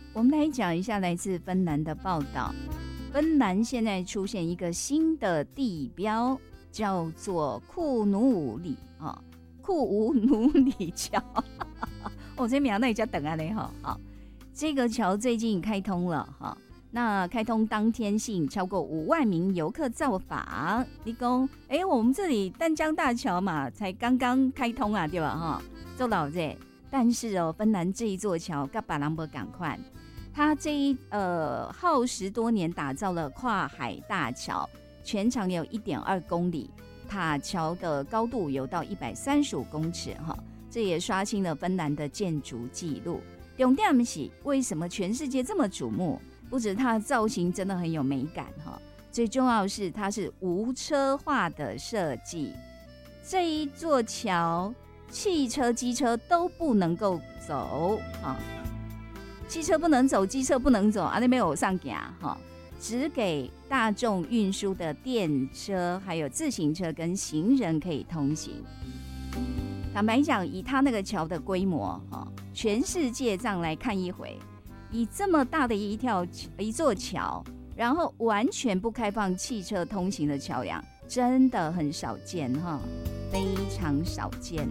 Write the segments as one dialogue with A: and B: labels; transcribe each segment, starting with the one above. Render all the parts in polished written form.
A: 我们来讲一下来自芬兰的报道。芬兰现在出现一个新的地标，叫做库努里库乌努里桥。我这名那叫等啊嘞哈。好，这个桥最近开通了哈。那开通当天吸引超过5万名游客造访。你说，我们这里淡江大桥嘛，才刚刚开通啊，对吧？哈，做老热。但是芬兰这一座桥跟别人不赶快，它这耗时多年打造了跨海大桥，全长有 1.2 公里，塔桥的高度有到135公尺哈，这也刷新了芬兰的建筑纪录。重点是为什么全世界这么瞩目？不止它的造型真的很有美感哈，最重要的是它是无车化的设计。这一座桥，汽车、机车都不能够走哈，汽车不能走，机车不能走，那边有上行哈，只给大众运输的电车、还有自行车跟行人可以通行。坦白讲，以它那个桥的规模哈，全世界这样来看一回。以这么大的一座桥，然后完全不开放汽车通行的桥梁，真的很少见哈，非常少见。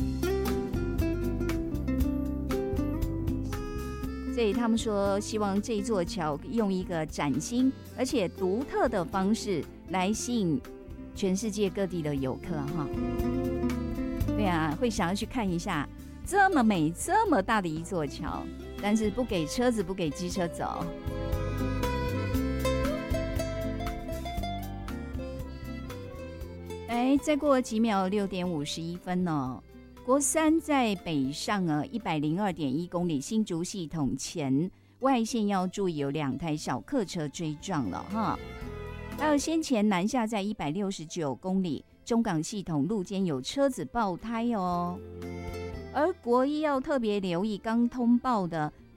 A: 所以他们说，希望这座桥用一个崭新而且独特的方式来吸引全世界各地的游客哈。对啊，会想要去看一下这么美、这么大的一座桥。但是不给车子、不给机车走。再过几秒，6点51分哦。国三在北上102.1公里新竹系统前外线要注意，有2台小客车追撞了哈。还有先前南下在169公里中港系统路肩有车子爆胎哦。而国一要特别留意刚通报的